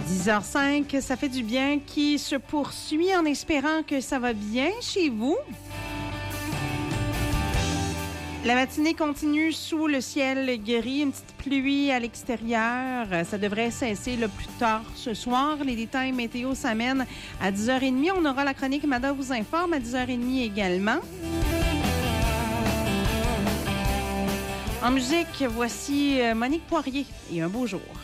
10h05, ça fait du bien qui se poursuit en espérant que ça va bien chez vous. La matinée continue sous le ciel gris, une petite pluie à l'extérieur. Ça devrait cesser le plus tard ce soir. Les détails météo s'amènent à 10h30. On aura la chronique Mada vous informe à 10h30 également. En musique, voici Monique Poirier et Un beau jour.